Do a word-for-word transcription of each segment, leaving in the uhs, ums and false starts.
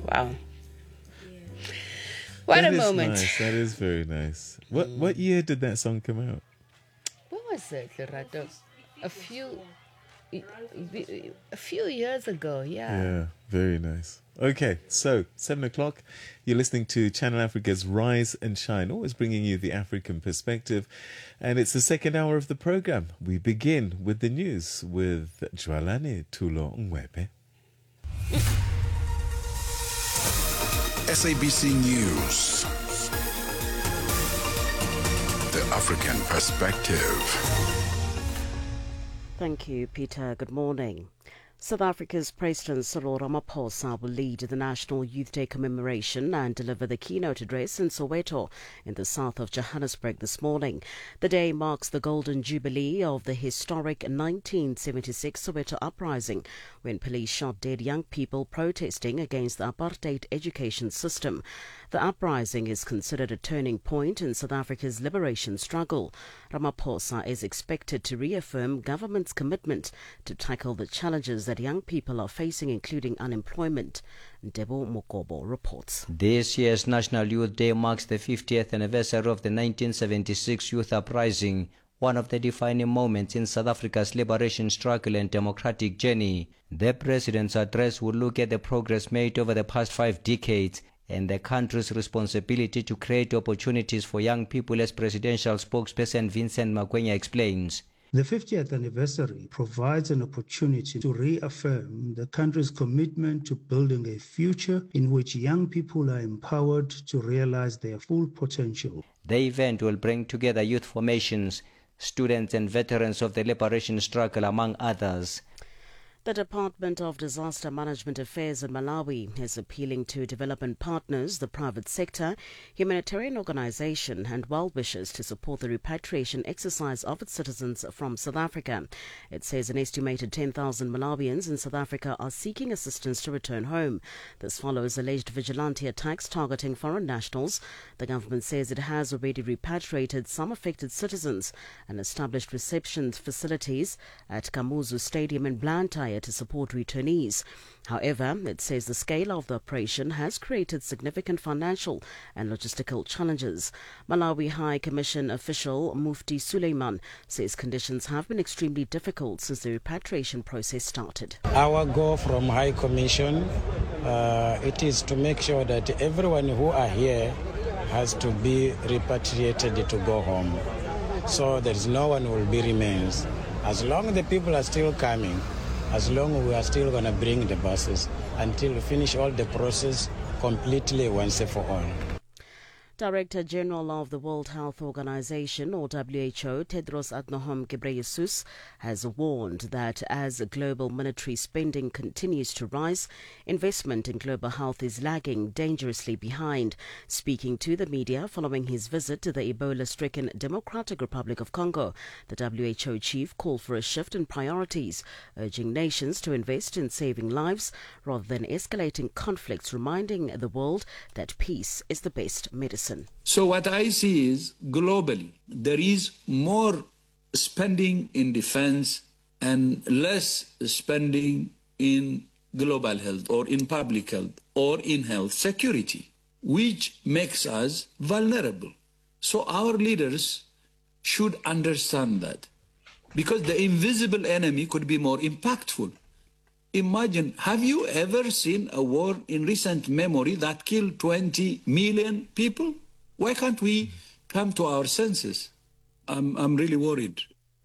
Wow. What That a is moment. nice. That is very nice. What what year did that song come out? What was it, Lerato? A few, a few years ago, yeah. Yeah, very nice. Okay, so seven o'clock, you're listening to Channel Africa's Rise and Shine, always bringing you the African perspective. And it's the second hour of the program. We begin with the news with Jwalane Tulo Ngwebe. S A B C News. The African perspective. Thank you, Peter. Good morning. South Africa's President Cyril Ramaphosa will lead the National Youth Day commemoration and deliver the keynote address in Soweto in the south of Johannesburg this morning. The day marks the golden jubilee of the historic nineteen seventy-six Soweto uprising, when police shot dead young people protesting against the apartheid education system. The uprising is considered a turning point in South Africa's liberation struggle. Ramaphosa is expected to reaffirm government's commitment to tackle the challenges that young people are facing, including unemployment. Debo Mokobo reports. This year's National Youth Day marks the fiftieth anniversary of the nineteen seventy-six Youth Uprising, one of the defining moments in South Africa's liberation struggle and democratic journey. The President's address will look at the progress made over the past five decades and the country's responsibility to create opportunities for young people, as presidential spokesperson Vincent Magwenya explains. The fiftieth anniversary provides an opportunity to reaffirm the country's commitment to building a future in which young people are empowered to realize their full potential. The event will bring together youth formations, students and veterans of the liberation struggle, among others. The Department of Disaster Management Affairs in Malawi is appealing to development partners, the private sector, humanitarian organization and well-wishers to support the repatriation exercise of its citizens from South Africa. It says an estimated ten thousand Malawians in South Africa are seeking assistance to return home. This follows alleged vigilante attacks targeting foreign nationals. The government says it has already repatriated some affected citizens and established reception facilities at Kamuzu Stadium in Blantyre to support returnees. However, it says the scale of the operation has created significant financial and logistical challenges. Malawi High Commission official Mufti Suleiman says conditions have been extremely difficult since the repatriation process started. Our goal from High Commission, uh, it is to make sure that everyone who are here has to be repatriated to go home. So there is no one who will be remains. As long as the people are still coming, as long as we are still going to bring the buses until we finish all the process completely once and for all. Director General of the World Health Organization, or W H O, Tedros Adhanom Ghebreyesus, has warned that as global monetary spending continues to rise, investment in global health is lagging dangerously behind. Speaking to the media following his visit to the Ebola-stricken Democratic Republic of Congo, the W H O chief called for a shift in priorities, urging nations to invest in saving lives rather than escalating conflicts, reminding the world that peace is the best medicine. So what I see is, globally, there is more spending in defense and less spending in global health or in public health or in health security, which makes us vulnerable. So our leaders should understand that, because the invisible enemy could be more impactful. Imagine, have you ever seen a war in recent memory that killed twenty million people? Why can't we come to our senses? I'm, I'm really worried.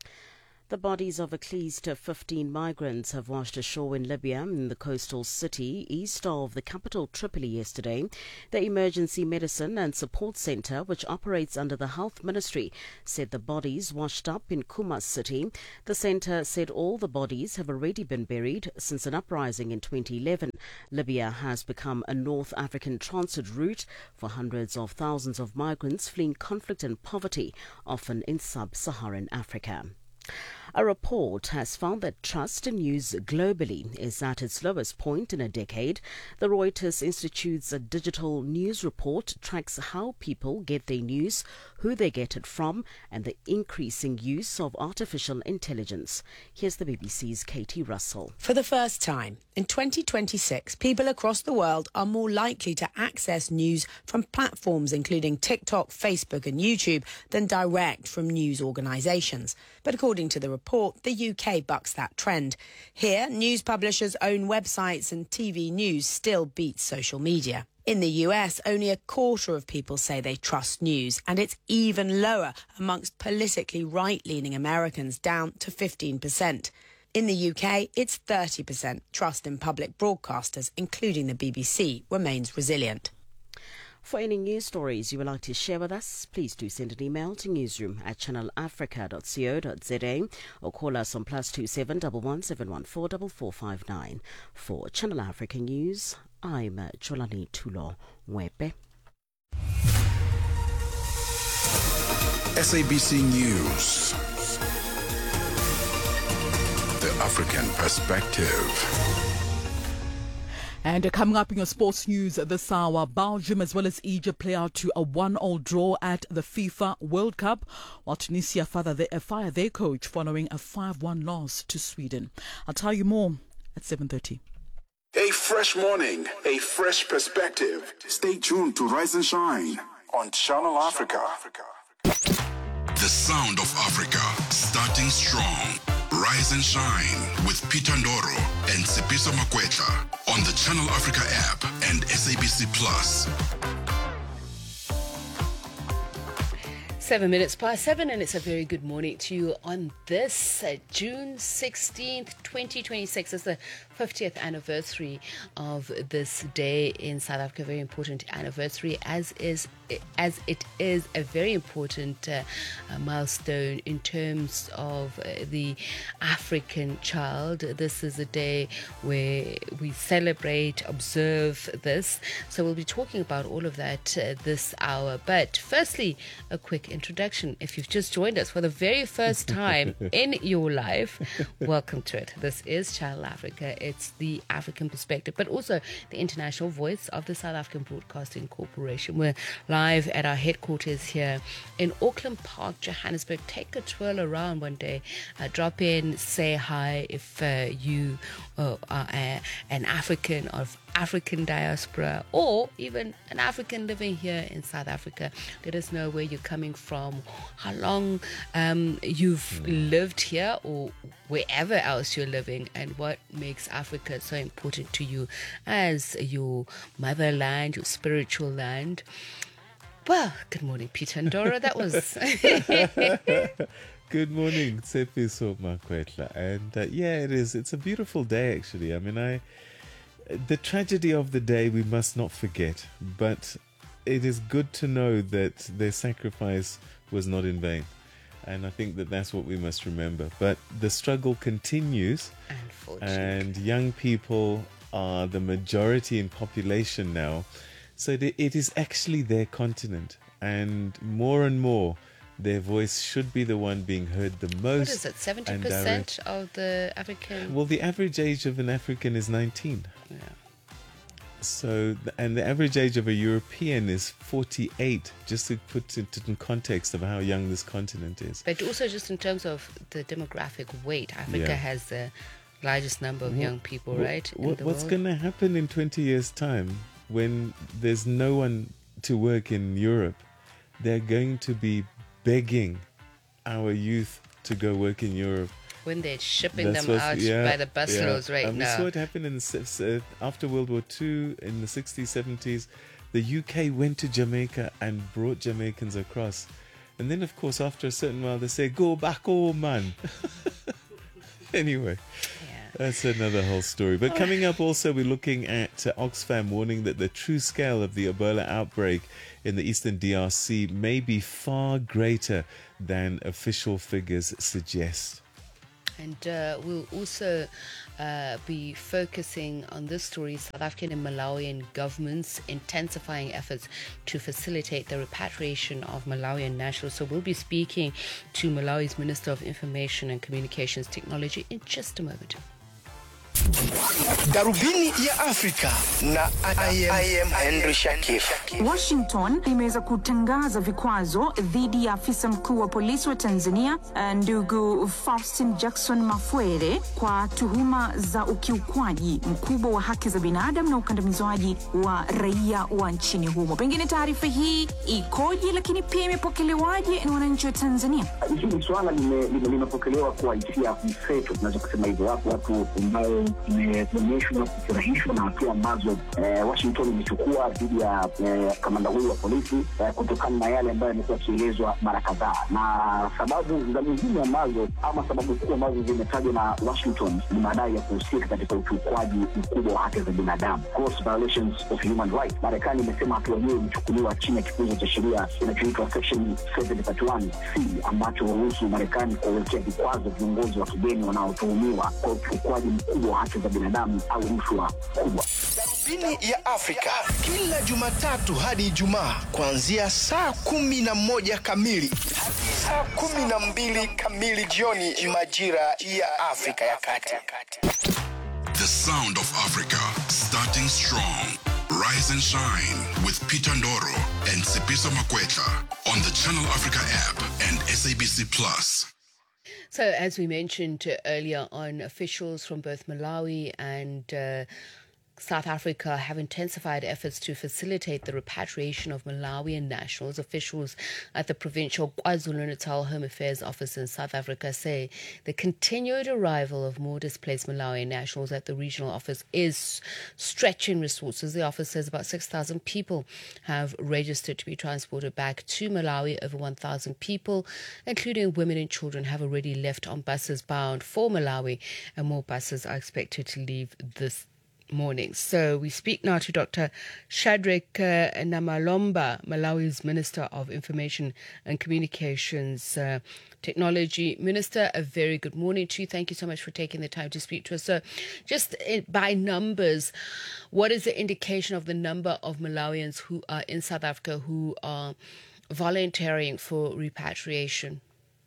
The bodies of at least fifteen migrants have washed ashore in Libya, in the coastal city east of the capital Tripoli yesterday. The Emergency Medicine and Support Centre, which operates under the Health Ministry, said the bodies washed up in Kumas city. The centre said all the bodies have already been buried since an uprising in twenty eleven. Libya has become a North African transit route for hundreds of thousands of migrants fleeing conflict and poverty, often in sub-Saharan Africa. A report has found that trust in news globally is at its lowest point in a decade. The Reuters Institute's digital news report tracks how people get their news, who they get it from, and the increasing use of artificial intelligence. Here's the B B C's Katie Russell. For the first time, in twenty twenty-six, people across the world are more likely to access news from platforms including TikTok, Facebook and YouTube than direct from news organisations. But according to the report, the U K bucks that trend. Here, news publishers' own websites and T V news still beat social media. In the U S, only a quarter of people say they trust news, and it's even lower amongst politically right-leaning Americans, down to fifteen percent. In the U K, it's thirty percent. Trust in public broadcasters, including the B B C, remains resilient. For any news stories you would like to share with us, please do send an email to newsroom at channel africa dot co dot za or call us on plus two seven one one seven one four four four five nine. For Channel Africa News, I'm Jolani Tulo Wepe. S A B C News. The African Perspective. And uh, coming up in your sports news this hour, Belgium as well as Egypt play out to a one-all draw at the FIFA World Cup, while Tunisia fire their, uh, fire their coach following a five one loss to Sweden. I'll tell you more at seven thirty. A fresh morning, a fresh perspective. Stay tuned to Rise and Shine on Channel Africa. The sound of Africa, starting strong. Rise and Shine with Peter Ndoro and Sipiso Makwetla on the Channel Africa app and S A B C Plus. Seven minutes past seven, and it's a very good morning to you on this uh, June sixteenth, twenty twenty-six. It's the fiftieth anniversary of this day in South Africa. Very important anniversary, as is as it is a very important uh, uh, milestone in terms of uh, the African child. This is a day where we celebrate, observe this. So we'll be talking about all of that uh, this hour. But firstly, a quick introduction. If you've just joined us for the very first time in your life, welcome to it. This is Channel Africa. It's the African perspective, but also the international voice of the South African Broadcasting Corporation. We're live at our headquarters here in Auckland Park, Johannesburg. Take a twirl around one day. Uh, drop in, say hi if uh, you uh, are uh, an African of African diaspora, or even an African living here in South Africa. Let us know where you're coming from, how long um, you've lived here or wherever else you're living, and what makes Africa so important to you as your motherland, your spiritual land. Well, good morning, Peter Ndoro. That was... Good morning, Tsepiso Makwetla. And uh, yeah, it is. It's a beautiful day, actually. I mean, I... The tragedy of the day we must not forget, but it is good to know that their sacrifice was not in vain. And I think that that's what we must remember. But the struggle continues, and young people are the majority in population now. So it is actually their continent, and more and more their voice should be the one being heard the most. What is it, seventy percent of the African? Well, the average age of an African is nineteen. Yeah. So, and the average age of a European is forty-eight, just to put it in context of how young this continent is. But also just in terms of the demographic weight, Africa Yeah. has the largest number of What- young people, what- right? in What, the what's world. going to happen in twenty years' time when there's no one to work in Europe? They're going to be begging our youth to go work in Europe. When they're shipping That's them what's- out yeah, by the busloads yeah. right um, now. We saw it happen in the, s- uh, after World War Two in the sixties, seventies. The U K went to Jamaica and brought Jamaicans across. And then, of course, after a certain while, they say, go back home, man. Anyway, that's another whole story. But coming up also, we're looking at uh, Oxfam warning that the true scale of the Ebola outbreak in the eastern D R C may be far greater than official figures suggest. And uh, we'll also uh, be focusing on this story, South African and Malawian governments intensifying efforts to facilitate the repatriation of Malawian nationals. So we'll be speaking to Malawi's Minister of Information and Communications Technology in just a moment. Darubini ya Afrika na I am, I am Henry Shakif. Washington imeweza kutangaza vikwazo dhidi ya afisa mkuu wa polisi wa Tanzania ndugu Faustin Jackson Mafwele kwa tuhuma za ukiukwaji mkubwa wa haki za binadamu na ukandamizaji wa raia wa nchini humo. Pengine taarifa hii ikoje, lakini pia imepokelewaje na wananchi wa Tanzania? Hili swala limepokelewa kwa hisia mseto, tunaweza kusema hivyo. Wapo watu ambao imeonyeshwa na kufurahishwa na hatua ambazo eh, Washington imechukua dhidi ya eh, kamanda huyu wa polisi eh, kutokana na yale ambayo yamekuwa yakielezwa mara kadhaa, na sababu za nyingine ambazo ama sababu kuu ambazo zimetajwa na Washington ni madai ya kuhusika katika ukiukwaji mkubwa wa haki za binadamu, gross violations of human rights. Marekani imesema hatua hiyo imechukuliwa chini ya kifungu cha sheria kinachoitwa section seven thirty-one C ambacho huruhusu Marekani kuwekea vikwazo viongozi wa kigeni wanaotuhumiwa kwa ukiukwaji mkubwa wa haki za binadamu au rushwa kubwa. Darubini ya Afrika kila Jumatatu hadi Ijumaa kuanzia saa kumi na moja kamili hadi saa kumi na mbili kamili jioni majira ya Afrika ya Kati. The sound of Africa, starting strong. Rise and shine with Peter Ndoro and Sipiso Makwetla on the Channel Africa app and S A B C Plus. So, as we mentioned earlier on, officials from both Malawi and uh, South Africa have intensified efforts to facilitate the repatriation of Malawian nationals. Officials at the provincial KwaZulu-Natal Home Affairs Office in South Africa say the continued arrival of more displaced Malawian nationals at the regional office is stretching resources. The office says about six thousand people have registered to be transported back to Malawi. Over one thousand people, including women and children, have already left on buses bound for Malawi, and more buses are expected to leave this morning. So we speak now to Doctor Shadrack uh, Namalomba, Malawi's Minister of Information and Communications uh, Technology. Minister, a very good morning to you. Thank you so much for taking the time to speak to us. So just in, by numbers, what is the indication of the number of Malawians who are in South Africa who are volunteering for repatriation?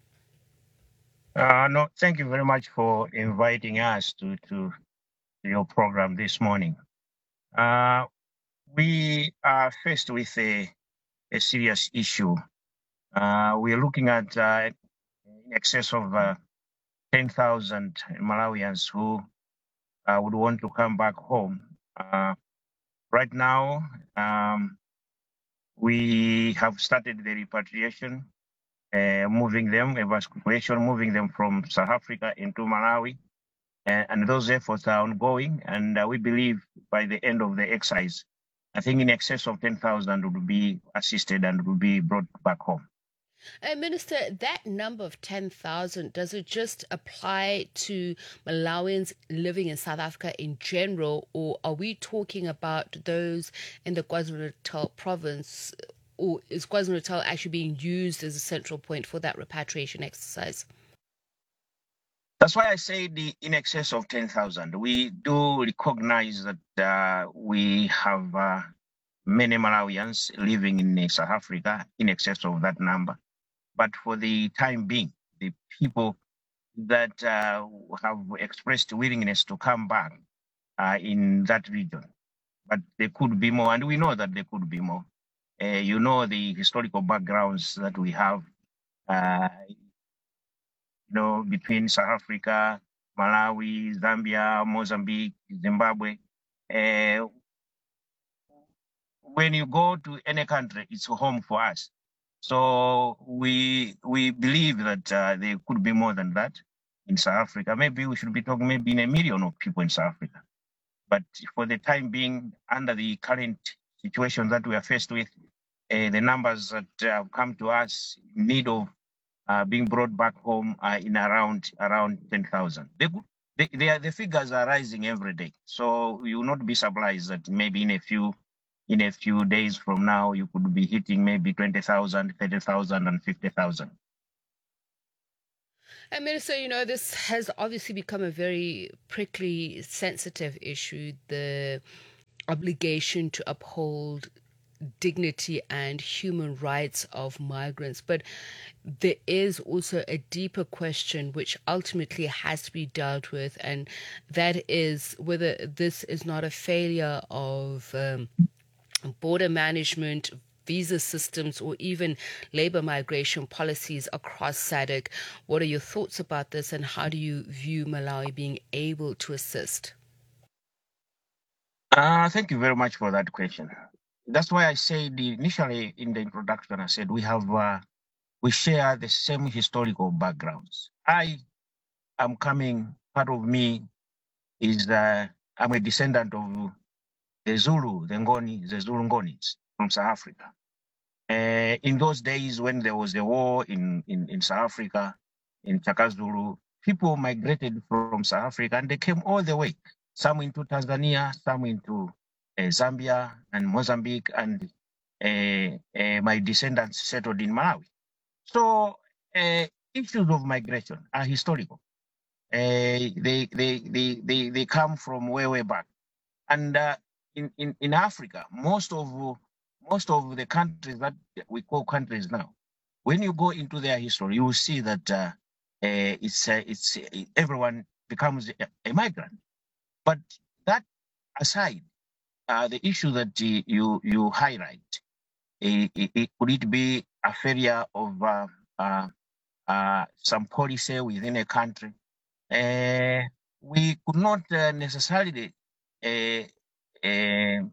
Uh, no, thank you very much for inviting us to, to your program this morning. Uh, we are faced with a, a serious issue. Uh, we are looking at uh, in excess of uh, ten thousand Malawians who uh, would want to come back home. Uh, right now, um, we have started the repatriation, uh, moving them, evacuation, moving them from South Africa into Malawi. Uh, and those efforts are ongoing, and uh, we believe by the end of the exercise, I think in excess of ten thousand will be assisted and will be brought back home. Uh, Minister, that number of ten thousand, does it just apply to Malawians living in South Africa in general, or are we talking about those in the KwaZulu-Natal province, or is KwaZulu-Natal actually being used as a central point for that repatriation exercise? That's why I say the in excess of ten thousand. We do recognize that uh, we have uh, many Malawians living in South Africa in excess of that number. But for the time being, the people that uh, have expressed willingness to come back uh, in that region, but there could be more, and we know that there could be more. Uh, you know the historical backgrounds that we have. Uh, You know, between South Africa, Malawi, Zambia, Mozambique, Zimbabwe. Uh, when you go to any country, it's home for us. So we we believe that uh, there could be more than that in South Africa. Maybe we should be talking maybe in a million of people in South Africa. But for the time being, under the current situation that we are faced with, uh, the numbers that have come to us in need of Uh, being brought back home uh, in around around ten thousand. They, they, they are, the figures are rising every day, so you will not be surprised that maybe in a few in a few days from now you could be hitting maybe twenty thousand, thirty thousand, and fifty thousand. And Minister, you know, this has obviously become a very prickly, sensitive issue, the obligation to uphold dignity and human rights of migrants. But there is also a deeper question which ultimately has to be dealt with, and that is whether this is not a failure of um, border management, visa systems, or even labor migration policies across S A D C. What are your thoughts about this, and how do you view Malawi being able to assist? Uh, thank you very much for that question. That's why I said initially in the introduction, I said we have uh, we share the same historical backgrounds. I am coming, part of me is uh, I'm a descendant of the Zulu, the Ngoni, the Zulu Ngonis from South Africa. Uh, in those days when there was a war in, in, in South Africa, in Chakazulu, people migrated from South Africa and they came all the way, some into Tanzania, some into uh, Zambia and Mozambique, and uh, uh, my descendants settled in Malawi. So uh, issues of migration are historical. Uh, they, they, they, they, they come from way, way back. And uh, in, in, in Africa, most of most of the countries that we call countries now, when you go into their history, you will see that uh, uh, it's uh, it's uh, everyone becomes a, a migrant. But that aside, uh, the issue that uh, you you highlight, uh, it, it, could it be a failure of uh, uh, uh, some policy within a country? Uh, we could not uh, necessarily uh, uh,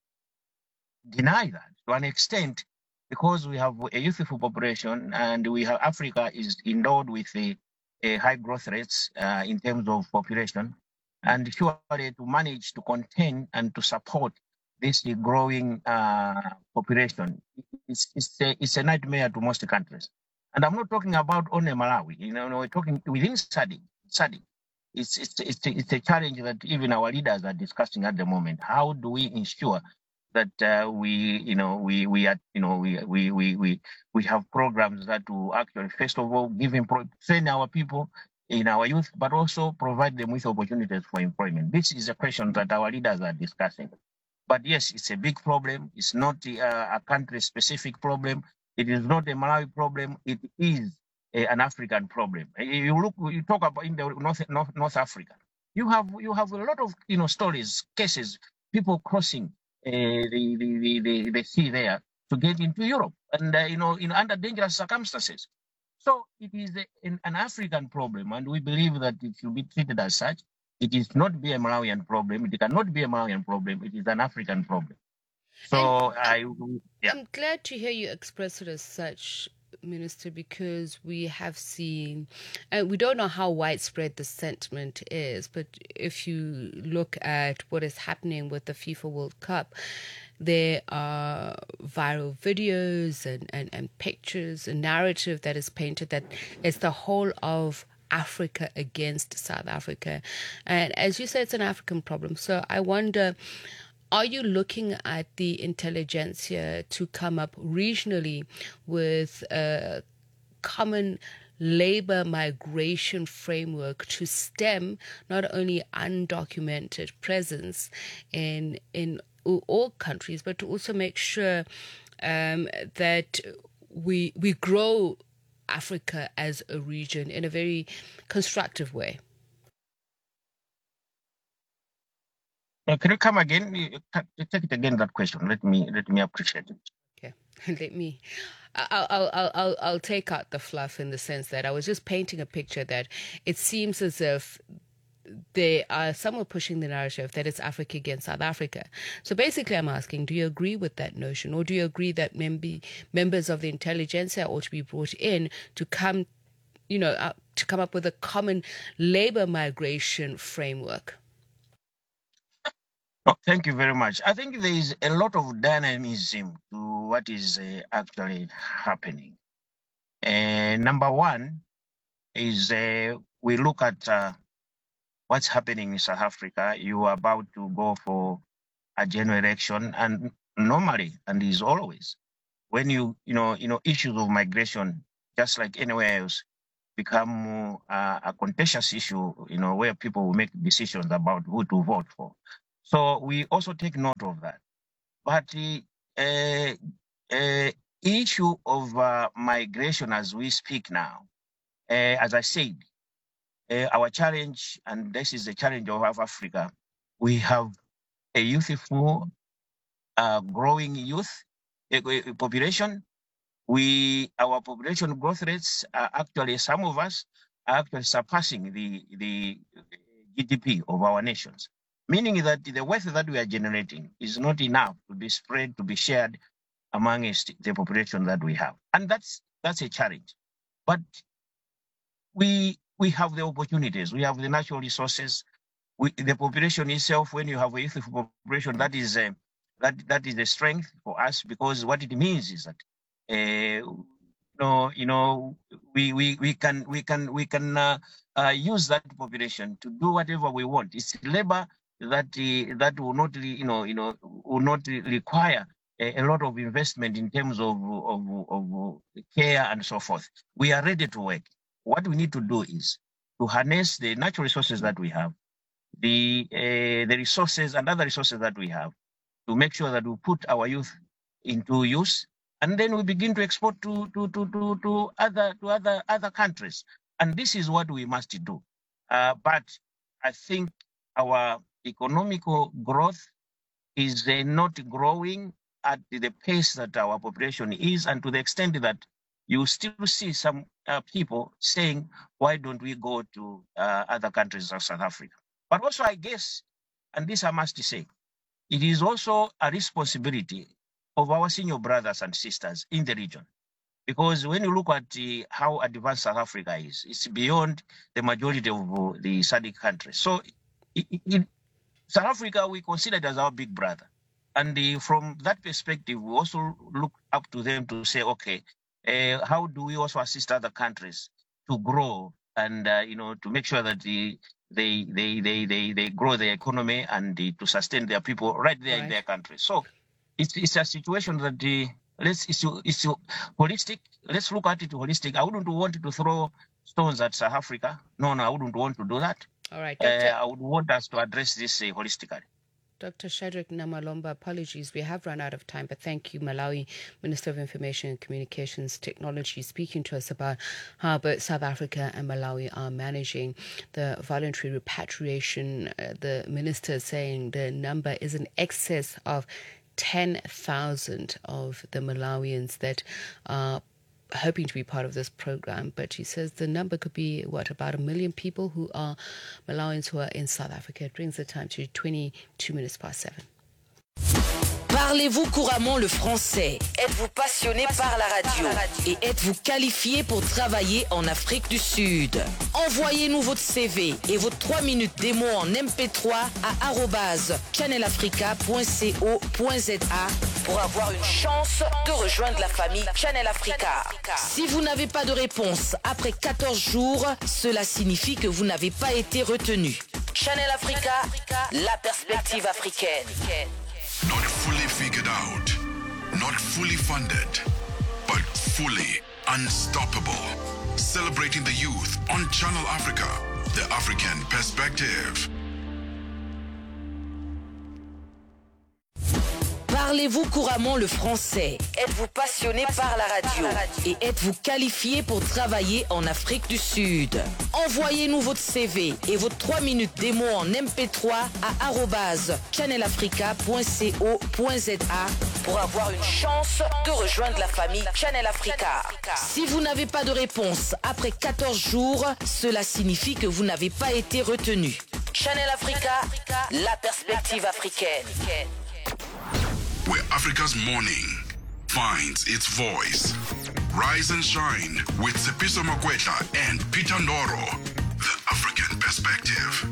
deny that to an extent, because we have a youthful population and we have Africa is endowed with a, a high growth rates uh, in terms of population, and surely to manage to contain and to support this growing uh, population, it's, it's, a, it's a nightmare to most countries. And I'm not talking about only Malawi, you know, we're talking within S A D C. It's, it's, it's, a, it's a challenge that even our leaders are discussing at the moment. How do we ensure that uh, we, you know, we we are, you know, we we we we we have programs that will actually, first of all, give employ, train our people in our youth, but also provide them with opportunities for employment. This is a question that our leaders are discussing. But yes, it's a big problem. It's not uh, a country-specific problem. It is not a Malawi problem. It is a, an African problem. You look, you talk about in the North North North Africa. You have you have a lot of you know stories, cases, people crossing Uh, the, the, the, the sea there to get into Europe, and uh, you know, in under dangerous circumstances. So it is a, an, an African problem, and we believe that it should be treated as such. It is not be a Malawian problem. It cannot be a Malawian problem. It is an African problem. So I, yeah. I'm glad to hear you express it as such, Minister, because we have seen, and we don't know how widespread the sentiment is, but if you look at what is happening with the FIFA World Cup, there are viral videos and, and, and pictures, a narrative that is painted that it's the whole of Africa against South Africa. And as you said, it's an African problem. So I wonder, are you looking at the intelligentsia to come up regionally with a common labor migration framework to stem not only undocumented presence in in all countries, but to also make sure um, that we we grow Africa as a region in a very constructive way? Uh, can you come again? You, you take it again, that question. Let me let me appreciate it. Okay, let me. I'll, I'll I'll I'll I'll take out the fluff in the sense that I was just painting a picture that it seems as if they are somewhat pushing the narrative that it's Africa against South Africa. So basically, I'm asking, do you agree with that notion, or do you agree that maybe members of the intelligentsia ought to be brought in to come, you know, uh, to come up with a common labor migration framework? Oh, thank you very much. I think there is a lot of dynamism to what is uh, actually happening. Uh, number one is uh, we look at uh, what's happening in South Africa. You are about to go for a general election, and normally, and is always, when you you know you know issues of migration, just like anywhere else, become uh, a contentious issue, you know, where people will make decisions about who to vote for. So we also take note of that. But the uh, uh, issue of uh, migration as we speak now, uh, as I said, uh, our challenge, and this is the challenge of Africa, we have a youthful, uh, growing youth uh, population. We, our population growth rates are actually, some of us are actually surpassing the, the G D P of our nations, meaning that the wealth that we are generating is not enough to be spread, to be shared amongst the population that we have. And that's that's a challenge. But we we have the opportunities, we have the natural resources. We, the population itself, when you have a youthful population, that is a, that, that is a strength for us, because what it means is that Uh, no, you know, we we we can we can we can uh, uh, use that population to do whatever we want. It's labor that uh, that will not, you know, you know, will not require a, a lot of investment in terms of, of of care and so forth. We are ready to work. What we need to do is to harness the natural resources that we have, the uh, the resources and other resources that we have, to make sure that we put our youth into use. And then we begin to export to to to to, to other to other other countries, and this is what we must do. Uh, but I think our economical growth is uh, not growing at the pace that our population is, and to the extent that you still see some uh, people saying, "Why don't we go to uh, other countries like South Africa?" But also, I guess, and this I must say, it is also a responsibility of our senior brothers and sisters in the region. Because when you look at the, how advanced South Africa is, it's beyond the majority of uh, the S A D C countries. So in South Africa, we consider it as our big brother. And the, from that perspective, we also look up to them to say, okay, uh, how do we also assist other countries to grow and, uh, you know, to make sure that the, they, they, they, they, they grow their economy and the, to sustain their people right there right. in their country. So It's, it's a situation that the let's it's, it's holistic. Let's look at it holistic. I wouldn't want to throw stones at South Africa. No, no, I wouldn't want to do that. All right, uh, I would want us to address this uh, holistically. Doctor Shadrack Namalomba, apologies, we have run out of time, but thank you, Malawi Minister of Information and Communications Technology, speaking to us about how both South Africa and Malawi are managing the voluntary repatriation. Uh, the minister saying the number is in excess of ten thousand of the Malawians that are hoping to be part of this program, but he says the number could be, what, about a million people who are Malawians who are in South Africa. It brings the time to twenty-two minutes past seven. Parlez-vous couramment le français? Êtes-vous passionné par la radio? Et êtes-vous qualifié pour travailler en Afrique du Sud? Envoyez-nous votre C V et vos trois minutes démo en M P trois à arobase channel africa point co point za pour avoir une chance de rejoindre la famille Channel Africa. Si vous n'avez pas de réponse après quatorze jours, cela signifie que vous n'avez pas été retenu. Channel Africa, la perspective africaine. Not fully figured out, not fully funded, but fully unstoppable. Celebrating the youth on Channel Africa, the African perspective. Parlez-vous couramment le français? Êtes-vous passionné par la radio? Et êtes-vous qualifié pour travailler en Afrique du Sud? Envoyez-nous votre C V et vos trois minutes démo en M P trois à arobase channel africa point co point za pour avoir une chance de rejoindre la famille Channel Africa. Si vous n'avez pas de réponse après quatorze jours, cela signifie que vous n'avez pas été retenu. Channel Africa, la perspective africaine. Where Africa's morning finds its voice. Rise and shine with Sepiso Makwetla and Peter Ndoro. The African perspective.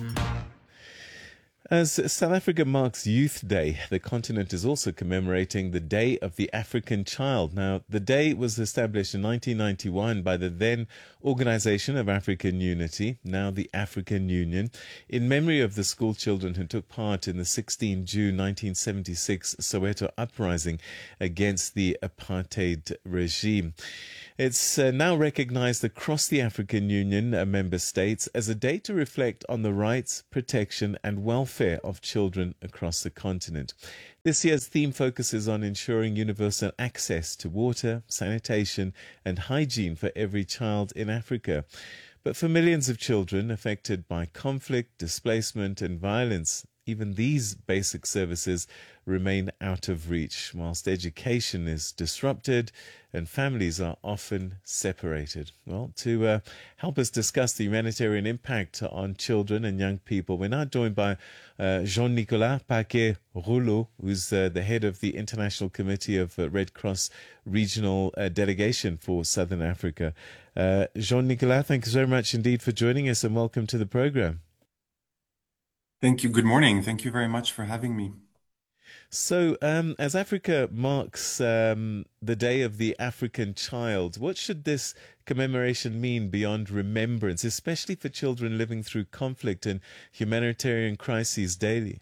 As South Africa marks Youth Day, the continent is also commemorating the Day of the African Child. Now, the day was established in nineteen ninety-one by the then Organization of African Unity, now the African Union, in memory of the school children who took part in the sixteenth of June nineteen seventy-six Soweto uprising against the apartheid regime. It's uh, now recognized across the African Union uh, member states as a day to reflect on the rights, protection and welfare of children across the continent. This year's theme focuses on ensuring universal access to water, sanitation and hygiene for every child in Africa. But for millions of children affected by conflict, displacement and violence, even these basic services remain out of reach, whilst education is disrupted and families are often separated. Well, to uh, help us discuss the humanitarian impact on children and young people, we're now joined by uh, Jean-Nicolas Paquet-Rouleau, who's uh, the head of the International Committee of uh, Red Cross Regional uh, Delegation for Southern Africa. Uh, Jean-Nicolas, thank you so much indeed for joining us and welcome to the program. Thank you. Good morning. Thank you very much for having me. So, um, as Africa marks um, the Day of the African Child, what should this commemoration mean beyond remembrance, especially for children living through conflict and humanitarian crises daily?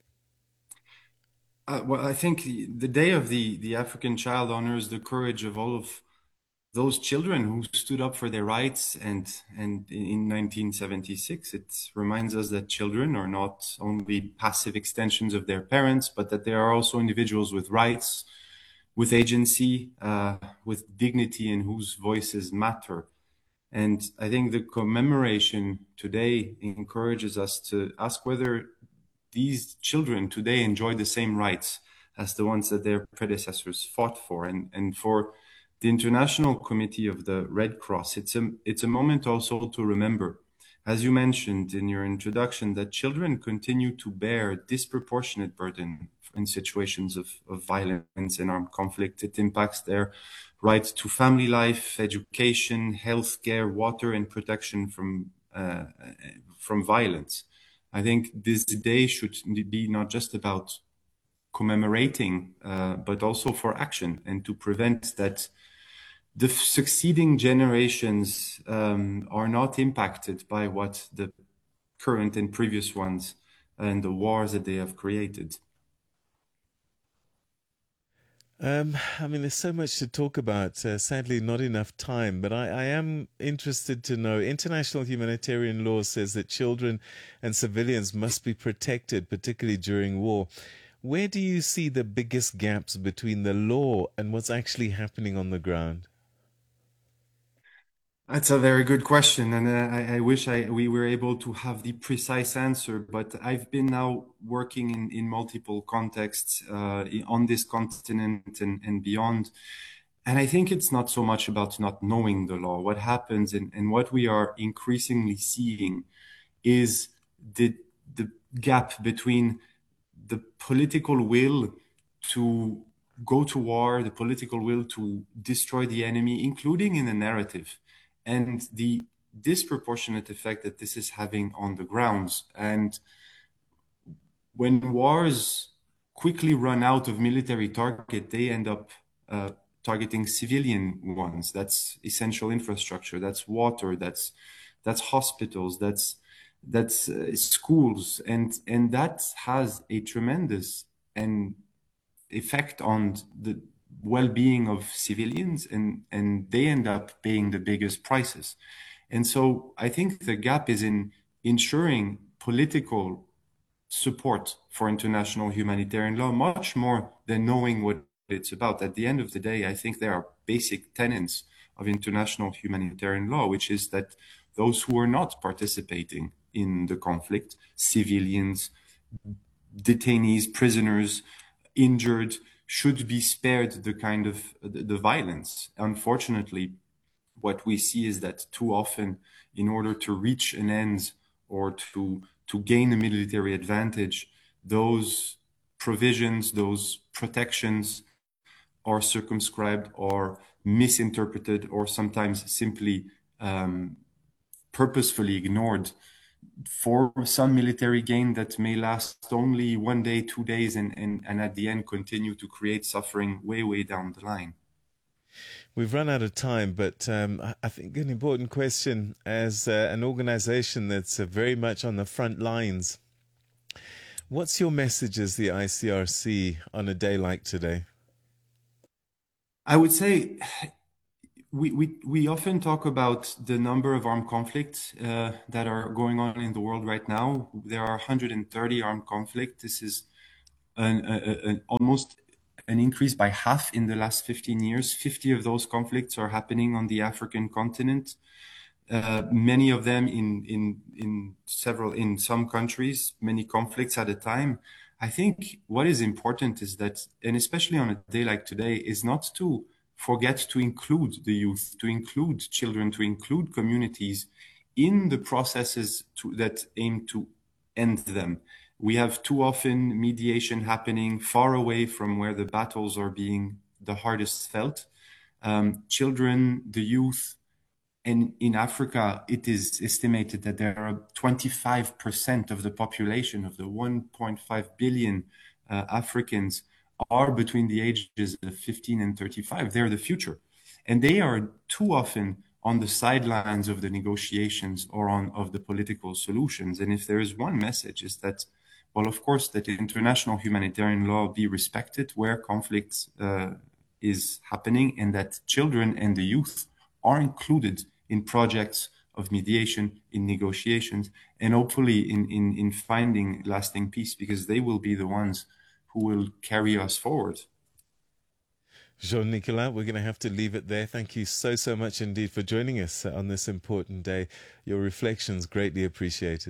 Uh, well, I think the, the Day of the, the African Child honors the courage of all of those children who stood up for their rights, and and in nineteen seventy-six it reminds us that children are not only passive extensions of their parents, but that they are also individuals with rights, with agency, uh, with dignity, and whose voices matter. And I think the commemoration today encourages us to ask whether these children today enjoy the same rights as the ones that their predecessors fought for. And and for the International Committee of the Red Cross, it's a, it's a moment also to remember, as you mentioned in your introduction, that children continue to bear a disproportionate burden in situations of, of violence and armed conflict. It impacts their right to family life, education, healthcare, water, and protection from, uh, from violence. I think this day should be not just about commemorating, uh, but also for action and to prevent that the succeeding generations um, are not impacted by what the current and previous ones and the wars that they have created. Um, I mean, there's so much to talk about. Uh, sadly, not enough time. But I, I am interested to know, international humanitarian law says that children and civilians must be protected, particularly during war. Where do you see the biggest gaps between the law and what's actually happening on the ground? That's a very good question, and uh, I, I wish I, we were able to have the precise answer, but I've been now working in, in multiple contexts uh, on this continent and, and beyond, and I think it's not so much about not knowing the law. What happens and, and what we are increasingly seeing is the, the gap between the political will to go to war, the political will to destroy the enemy, including in the narrative, and the disproportionate effect that this is having on the grounds. And when wars quickly run out of military target, they end up uh, targeting civilian ones. That's essential infrastructure, that's water, that's that's hospitals, that's that's uh, schools, and and that has a tremendous and effect on the well-being of civilians, and and they end up paying the biggest prices. And so I think the gap is in ensuring political support for international humanitarian law, much more than knowing what it's about. At the end of the day, I think there are basic tenets of international humanitarian law, which is that those who are not participating in the conflict, civilians, detainees, prisoners, injured, should be spared the kind of the, the violence. Unfortunately, what we see is that too often, in order to reach an end or to to gain a military advantage, those provisions, those protections are circumscribed or misinterpreted, or sometimes simply um, purposefully ignored for some military gain that may last only one day, two days, and, and, and at the end continue to create suffering way, way down the line. We've run out of time, but um, I think an important question as uh, an organization that's uh, very much on the front lines. What's your message as the I C R C on a day like today? I would say we, we, we often talk about the number of armed conflicts uh, that are going on in the world right now. There are one hundred thirty armed conflicts. This is an, a, an almost an increase by half in the last fifteen years. fifty of those conflicts are happening on the African continent. Uh, many of them in, in, in several, in some countries, many conflicts at a time. I think what is important is that, and especially on a day like today, is not to forget to include the youth, to include children, to include communities in the processes to, that aim to end them. We have too often mediation happening far away from where the battles are being the hardest felt. Um, children, the youth, and in Africa, it is estimated that there are twenty-five percent of the population of the one point five billion uh, Africans are between the ages of fifteen and thirty-five. They're the future. And they are too often on the sidelines of the negotiations or on of the political solutions. And if there is one message, is that, well, of course, that international humanitarian law be respected where conflict uh, is happening, and that children and the youth are included in projects of mediation, in negotiations, and hopefully in, in, in finding lasting peace, because they will be the ones who will carry us forward. Jean-Nicolas, we're going to have to leave it there. Thank you so, so much indeed for joining us on this important day. Your reflections greatly appreciated.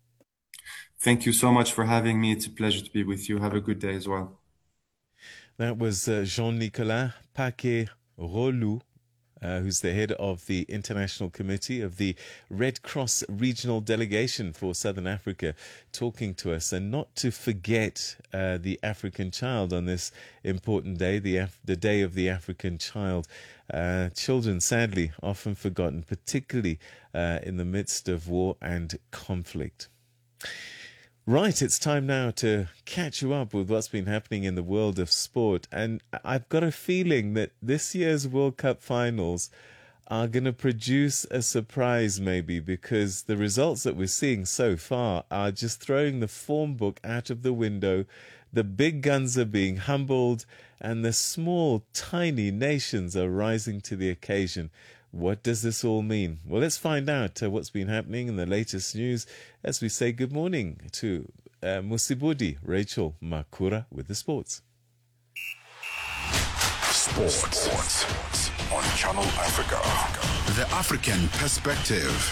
Thank you so much for having me. It's a pleasure to be with you. Have a good day as well. That was uh, Jean-Nicolas Paquet-Rolou, Uh, who's the head of the International Committee of the Red Cross Regional Delegation for Southern Africa, talking to us. And not to forget uh, the African child on this important day, the, Af- the Day of the African Child. Uh, children, sadly, often forgotten, particularly uh, in the midst of war and conflict. Right, it's time now to catch you up with what's been happening in the world of sport. And I've got a feeling that this year's World Cup finals are going to produce a surprise maybe, because the results that we're seeing so far are just throwing the form book out of the window. The big guns are being humbled and the small, tiny nations are rising to the occasion. What does this all mean? Well, let's find out uh, what's been happening in the latest news as we say good morning to uh, Musibudi Rachel Makura with the sports. Sports, sports on Channel Africa. The African perspective.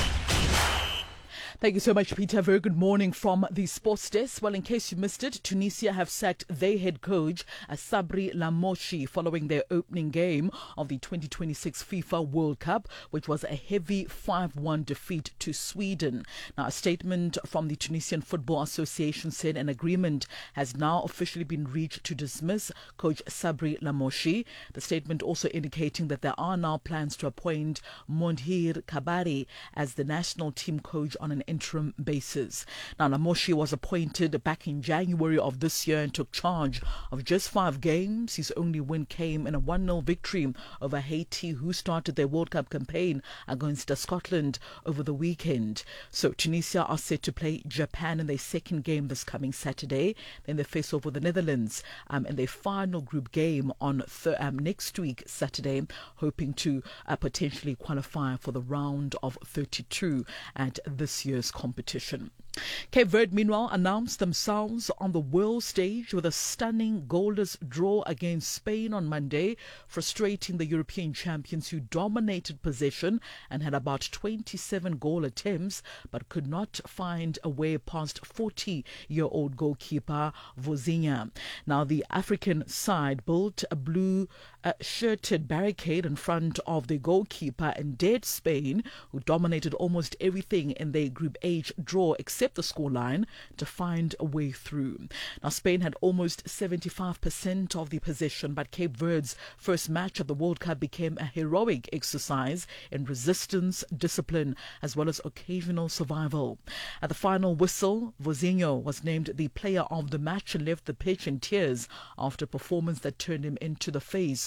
Thank you so much, Peter. Very good morning from the sports desk. Well, in case you missed it, Tunisia have sacked their head coach, Sabri Lamouchi, following their opening game of the twenty twenty-six FIFA World Cup, which was a heavy five one defeat to Sweden. Now, a statement from the Tunisian Football Association said an agreement has now officially been reached to dismiss coach Sabri Lamouchi. The statement also indicating that there are now plans to appoint Mondhir Kabari as the national team coach on an interim basis. Now, Lamouchi was appointed back in January of this year and took charge of just five games. His only win came in a one nil victory over Haiti, who started their World Cup campaign against Scotland over the weekend. So Tunisia are set to play Japan in their second game this coming Saturday. Then they face off with the Netherlands um, in their final group game on th- um, next week, Saturday, hoping to uh, potentially qualify for the round of thirty-two at this year's competition. Cape Verde, meanwhile, announced themselves on the world stage with a stunning goalless draw against Spain on Monday, frustrating the European champions who dominated possession and had about twenty-seven goal attempts but could not find a way past forty-year-old goalkeeper Vozinha. Now, the African side built a blue uh, shirted barricade in front of the goalkeeper and dared Spain, who dominated almost everything in their Group H draw except the scoreline, to find a way through. Now, Spain had almost seventy-five percent of the possession, but Cape Verde's first match of the World Cup became a heroic exercise in resistance, discipline, as well as occasional survival. At the final whistle, Vozinha was named the player of the match and left the pitch in tears after a performance that turned him into the face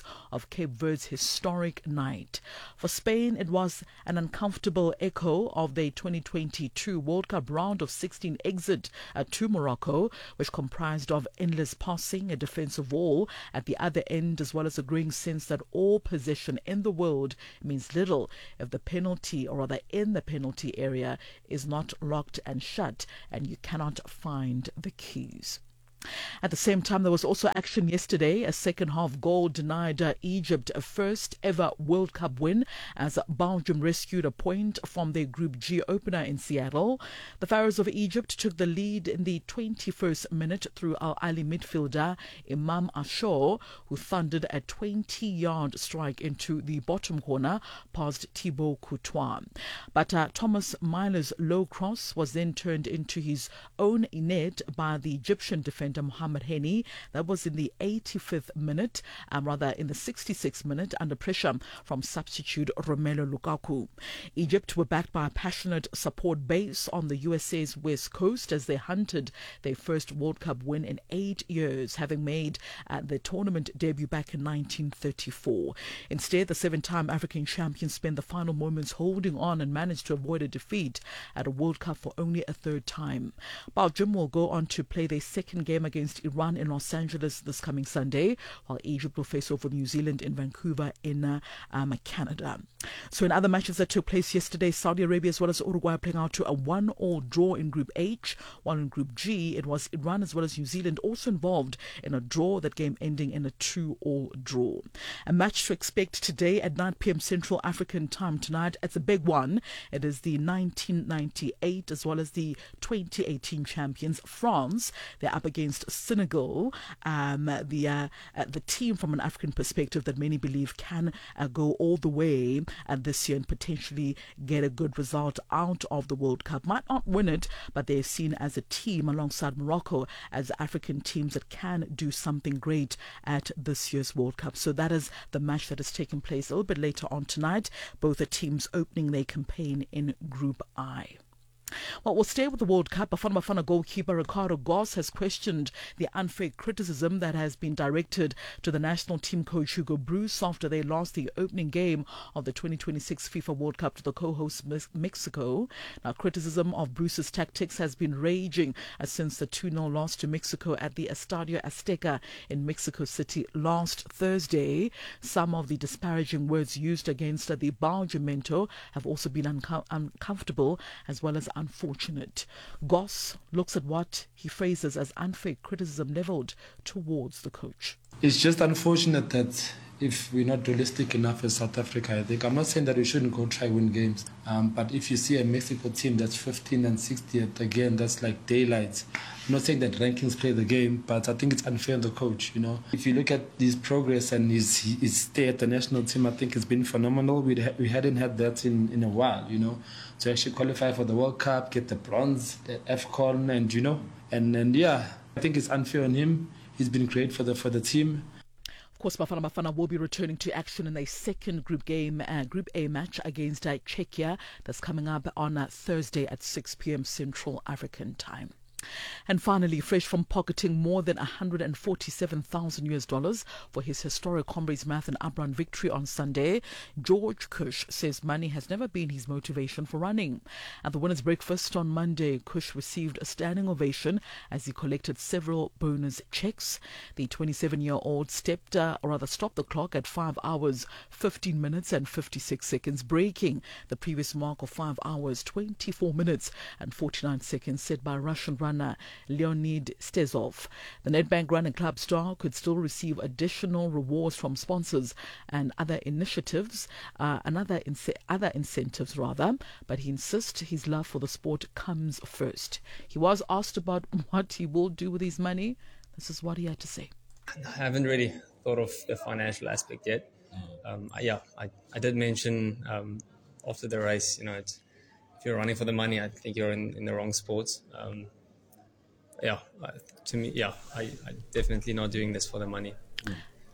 moments of Cape Verde's historic night. For Spain, it was an uncomfortable echo of the twenty twenty-two World Cup round of sixteen exit uh, to Morocco, which comprised of endless passing, a defensive wall at the other end, as well as a growing sense that all possession in the world means little if the penalty, or rather in the penalty area, is not locked and shut and you cannot find the keys. At the same time, there was also action yesterday. A second half goal denied uh, Egypt a first ever World Cup win as Belgium rescued a point from their Group G opener in Seattle. The Pharaohs of Egypt took the lead in the twenty-first minute through Al Ahly midfielder Imam Ashur, who thundered a twenty-yard strike into the bottom corner past Thibaut Courtois. But uh, Thomas Müller's low cross was then turned into his own net by the Egyptian defender Mohamed Heni. That was in the eighty-fifth minute, um, rather in the sixty-sixth minute, under pressure from substitute Romelu Lukaku. Egypt were backed by a passionate support base on the U S A's west coast as they hunted their first World Cup win in eight years, having made uh, the tournament debut back in nineteen thirty-four. Instead, the seven-time African champions spent the final moments holding on and managed to avoid a defeat at a World Cup for only a third time. Belgium will go on to play their second game against Iran in Los Angeles this coming Sunday, while Egypt will face off with New Zealand in Vancouver in uh, um, Canada. So in other matches that took place yesterday, Saudi Arabia as well as Uruguay playing out to a one-all draw in Group H, while in Group G it was Iran as well as New Zealand also involved in a draw, that game ending in a two-all draw. A match to expect today at nine p.m. Central African time tonight. It's a big one. It is the nineteen ninety-eight as well as the twenty eighteen champions France. They're up against Senegal, um, the uh, uh, the team from an African perspective that many believe can uh, go all the way uh, this year and potentially get a good result out of the World Cup. Might not win it, but they're seen as a team alongside Morocco as African teams that can do something great at this year's World Cup. So that is the match that is taking place a little bit later on tonight. Both the teams opening their campaign in Group I. Well, we'll stay with the World Cup. Bafana Bafana goalkeeper Ricardo Goss has questioned the unfair criticism that has been directed to the national team coach Hugo Broos after they lost the opening game of the twenty twenty-six FIFA World Cup to the co-host Mexico. Now, criticism of Broos's tactics has been raging uh, since the two-nil loss to Mexico at the Estadio Azteca in Mexico City last Thursday. Some of the disparaging words used against uh, the Belgian mentor have also been unco- uncomfortable as well as unfortunate. Goss looks at what he phrases as unfair criticism leveled towards the coach. It's just unfortunate that if we're not realistic enough as South Africa, I think. I'm not saying that we shouldn't go try win games, um, but if you see a Mexico team that's fifteen and sixtieth, again, that's like daylight. I'm not saying that rankings play the game, but I think it's unfair on the coach, you know. If you look at his progress and his, his stay at the national team, I think it's been phenomenal. We'd ha- we hadn't had that in, in a while, you know. To actually qualify for the World Cup, get the bronze, the AFCON, and, you know, and, and yeah, I think it's unfair on him. He's been great for the for the team. Of course, Bafana Bafana will be returning to action in a second group game, uh, Group A match against uh, Czechia. That's coming up on uh, Thursday at six p.m. Central African time. And finally, fresh from pocketing more than one hundred forty-seven thousand U S dollars for his historic Comrades Marathon uprun victory on Sunday, George Kush says money has never been his motivation for running. At the winner's breakfast on Monday, Kush received a standing ovation as he collected several bonus checks. The twenty-seven-year-old stepped, uh, or rather stopped the clock at five hours, fifteen minutes and fifty-six seconds, breaking the previous mark of five hours, twenty-four minutes and forty-nine seconds set by Russian runner Leonid Stezov. The Nedbank Running Club star could still receive additional rewards from sponsors and other initiatives, uh, another ince- other incentives rather, but he insists his love for the sport comes first. He was asked about what he will do with his money. This is what he had to say. I haven't really thought of the financial aspect yet. Um, I, yeah, I, I did mention um, after the race, you know, it's, if you're running for the money, I think you're in, in the wrong sports. Um, Yeah, to me, yeah, I, I'm definitely not doing this for the money.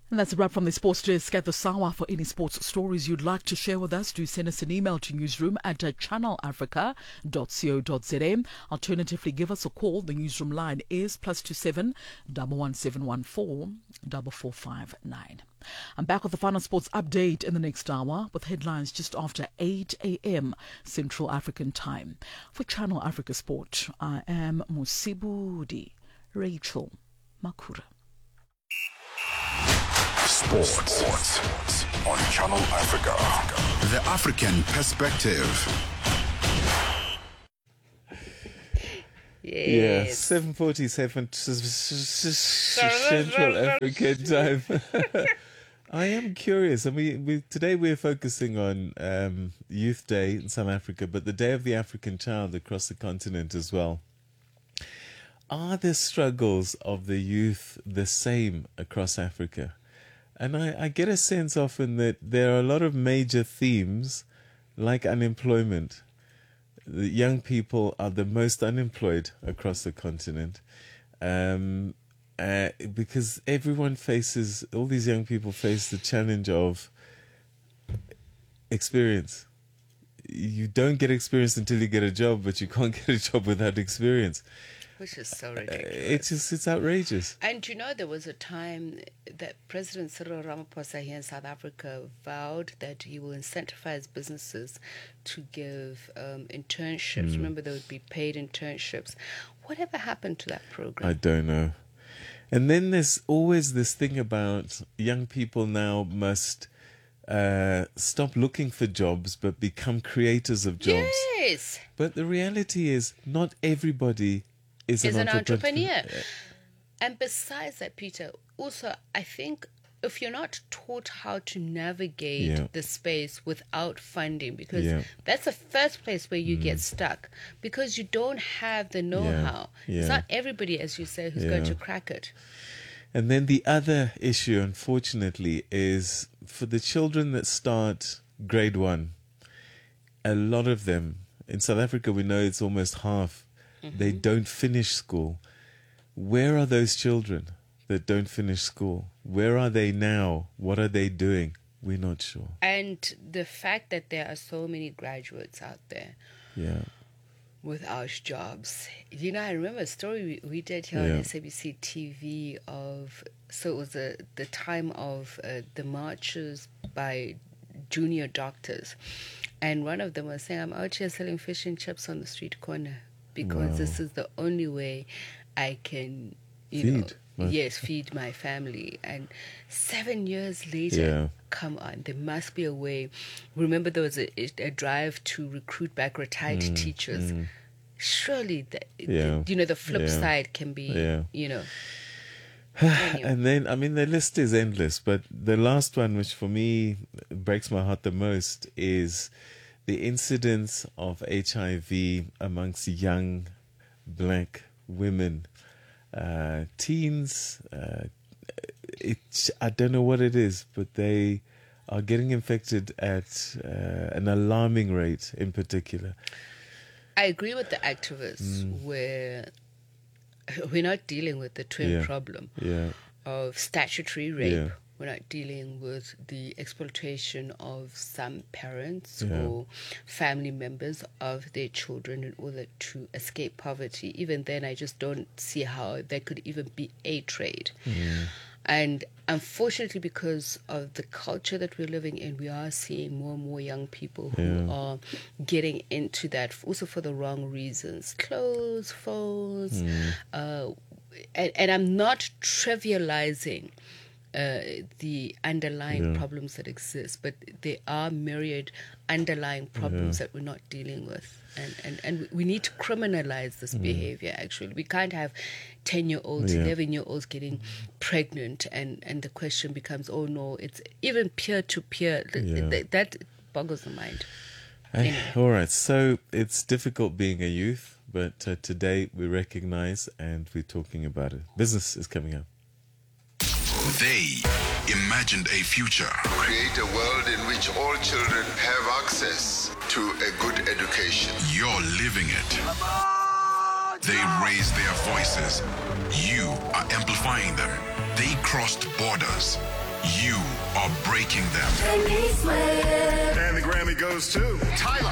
And that's a wrap from the Sports Desk at the SAWA. For any sports stories you'd like to share with us, do send us an email to newsroom at channel africa dot co dot za. Alternatively, give us a call. The newsroom line is plus two seven one one seven one four four four five nine. I'm back with the final sports update in the next hour with headlines just after eight a.m. Central African time. For Channel Africa Sport, I am Musibudi Rachel Makura. Sports. Sports on Channel Africa. The African perspective. Yes. Yeah, seven forty-seven Central African time. I am curious. I mean, we, today we're focusing on um, Youth Day in South Africa, but the Day of the African Child across the continent as well. Are the struggles of the youth the same across Africa? And I, I get a sense often that there are a lot of major themes like unemployment. The young people are the most unemployed across the continent um, uh, because everyone faces, all these young people face the challenge of experience. You don't get experience until you get a job, but you can't get a job without experience. Which is so ridiculous. It's just, it's outrageous. And you know, there was a time that President Cyril Ramaphosa here in South Africa vowed that he will incentivize businesses to give um, internships. Mm. Remember, there would be paid internships. Whatever happened to that program? I don't know. And then there's always this thing about young people now must uh, stop looking for jobs but become creators of jobs. Yes. But the reality is not everybody is, is an, an entrepreneur. entrepreneur. And besides that, Peter, also, I think if you're not taught how to navigate Yeah. the space without funding, because Yeah. that's the first place where you get stuck, because you don't have the know-how. Yeah. It's not everybody, as you say, who's Yeah. going to crack it. And then the other issue, unfortunately, is for the children that start grade one, a lot of them, in South Africa, we know it's almost half, they don't finish school. Where are those children that don't finish school? Where are they now? What are they doing? We're not sure. And the fact that there are so many graduates out there Yeah. without jobs. You know, I remember a story we, we did here Yeah. on S A B C T V of, so it was the, the time of uh, the marches by junior doctors. And one of them was saying, I'm out here selling fish and chips on the street corner because Wow. this is the only way I can, you Feed, know, right. yes, feed my family. And seven years later, Yeah. come on, there must be a way. Remember, there was a, a drive to recruit back retired Mm, teachers. mm. Surely, the, Yeah. the, you know, the flip Yeah. side can be, Yeah. you know. And then, I mean, the list is endless, but the last one, which for me breaks my heart the most, is the incidence of H I V amongst young black women, uh, teens. Uh, it, I don't know what it is, but they are getting infected at uh, an alarming rate in particular. I agree with the activists Mm. where we're not dealing with the twin Yeah. problem Yeah. of statutory rape. Yeah. We're not dealing with the exploitation of some parents Yeah. or family members of their children in order to escape poverty. Even then, I just don't see how there could even be a trade. Mm. And unfortunately, because of the culture that we're living in, we are seeing more and more young people who Yeah. are getting into that, also for the wrong reasons. Clothes, phones. Mm. Uh, and, and I'm not trivializing uh, the underlying Yeah. problems that exist, but there are myriad underlying problems Yeah. that we're not dealing with. And, and, and we need to criminalize this Mm. behavior, actually. We can't have ten-year-olds, Yeah. eleven-year-olds getting pregnant, and, and the question becomes, oh, no, it's even peer-to-peer. Th- Yeah. th- that boggles the mind. Eh, all right, so it's difficult being a youth, but uh, today we recognize and we're talking about it. Business is coming up. They imagined a future. Create a world in which all children have access to a good education. You're living it. They raised their voices. You are amplifying them. They crossed borders. You are breaking them. And the Grammy goes to Tyler.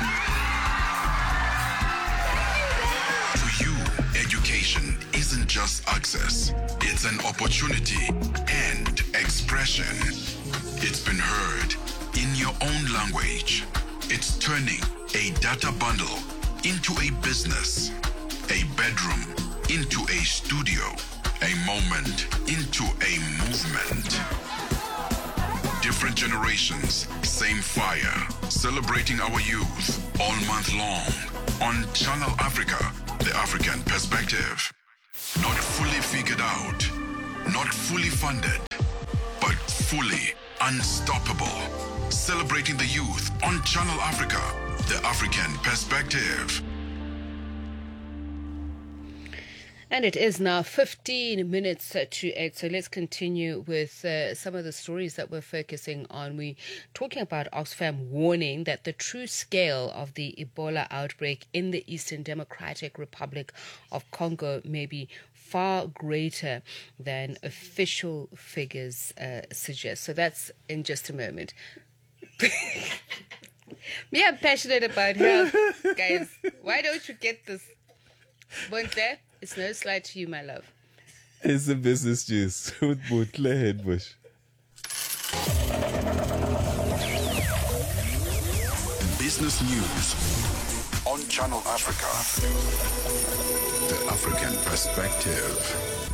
To you, education isn't just access. It's an opportunity and expression. It's been heard in your own language. It's turning a data bundle into a business, a bedroom into a studio, a moment into a movement. Different generations, same fire, celebrating our youth all month long on Channel Africa, the African perspective. Not fully figured out, not fully funded, but fully unstoppable. Celebrating the youth on Channel Africa, the African perspective. And it is now fifteen minutes to eight. So let's continue with uh, some of the stories that we're focusing on. We're talking about Oxfam warning that the true scale of the Ebola outbreak in the Eastern Democratic Republic of Congo may be far greater than official figures uh, suggest. So that's in just a moment. Me, I'm passionate about health, guys. Why don't you get this? Bontle, it's no slight to you, my love. It's the business juice with Bontle Headbush. Business news on Channel Africa, the African perspective.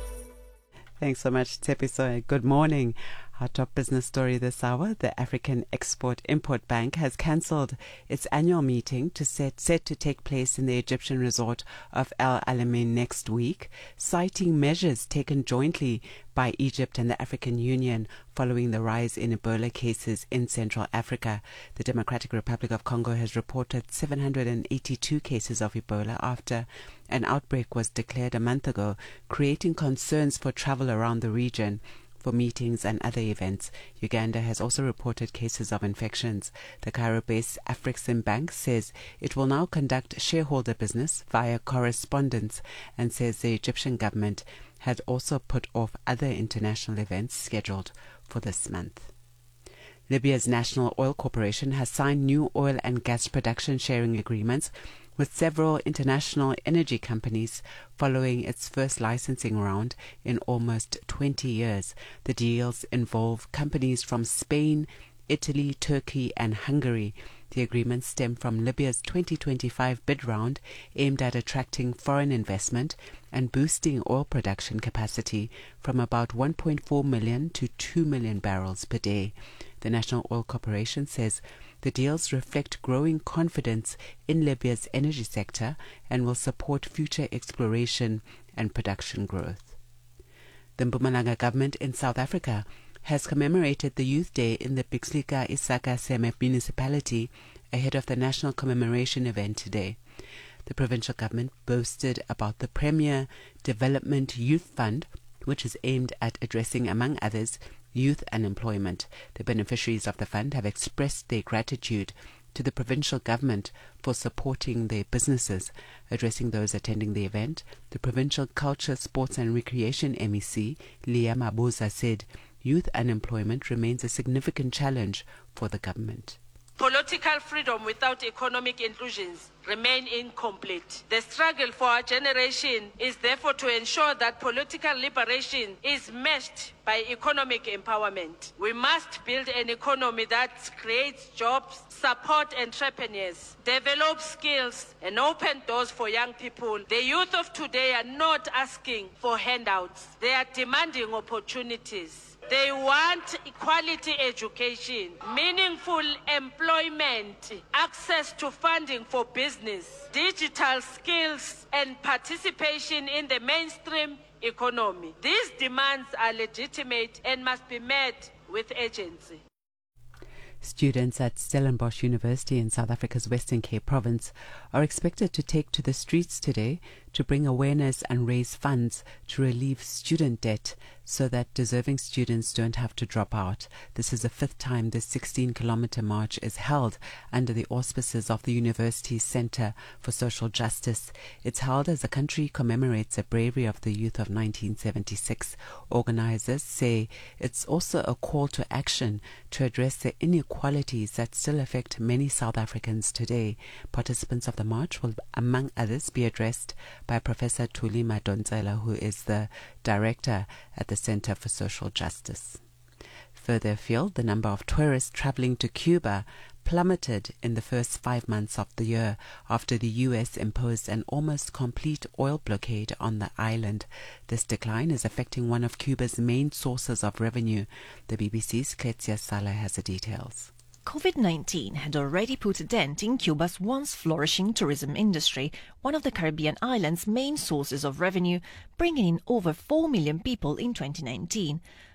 Thanks so much, Tepiso. Good morning. Our top business story this hour, the African Export-Import Bank has cancelled its annual meeting to set, set to take place in the Egyptian resort of El Alamein next week, citing measures taken jointly by Egypt and the African Union following the rise in Ebola cases in Central Africa. The Democratic Republic of Congo has reported seven hundred eighty-two cases of Ebola after an outbreak was declared a month ago, creating concerns for travel around the region for meetings and other events. Uganda has also reported cases of infections. The Cairo-based Afrexim Bank says it will now conduct shareholder business via correspondence and says the Egyptian government had also put off other international events scheduled for this month. Libya's National Oil Corporation has signed new oil and gas production sharing agreements with several international energy companies following its first licensing round in almost twenty years. The deals involve companies from Spain, Italy, Turkey, and Hungary. The agreements stem from Libya's twenty twenty-five bid round aimed at attracting foreign investment and boosting oil production capacity from about one point four million to two million barrels per day. The National Oil Corporation says the deals reflect growing confidence in Libya's energy sector and will support future exploration and production growth. The Mpumalanga government in South Africa has commemorated the Youth Day in the Pixlika Isaka Seme municipality ahead of the national commemoration event today. The provincial government boasted about the Premier Development Youth Fund, which is aimed at addressing, among others, youth unemployment. The beneficiaries of the fund have expressed their gratitude to the provincial government for supporting their businesses. Addressing those attending the event, the Provincial Culture, Sports and Recreation M E C, Leah Mabuza, said youth unemployment remains a significant challenge for the government. Political freedom without economic inclusions remain incomplete. The struggle for our generation is therefore to ensure that political liberation is matched by economic empowerment. We must build an economy that creates jobs, support entrepreneurs, develop skills, and open doors for young people. The youth of today are not asking for handouts. They are demanding opportunities. They want quality education, meaningful employment, access to funding for business, digital skills, and participation in the mainstream economy. These demands are legitimate and must be met with urgency. Students at Stellenbosch University in South Africa's Western Cape province are expected to take to the streets today to bring awareness and raise funds to relieve student debt so that deserving students don't have to drop out. This is the fifth time this sixteen kilometer march is held under the auspices of the university's Center for Social Justice. It's held as the country commemorates the bravery of the youth of nineteen seventy-six. Organizers say it's also a call to action to address the inequalities that still affect many South Africans today. Participants of the march will, among others, be addressed by Professor Thuli Madonsela, who is the director at the Center for Social Justice. Further afield, the number of tourists traveling to Cuba plummeted in the first five months of the year after the U S imposed an almost complete oil blockade on the island. This decline is affecting one of Cuba's main sources of revenue. The B B C's Ketsia Saleh has the details. COVID nineteen had already put a dent in Cuba's once flourishing tourism industry, one of the Caribbean islands' main sources of revenue, bringing in over four million people in twenty nineteen.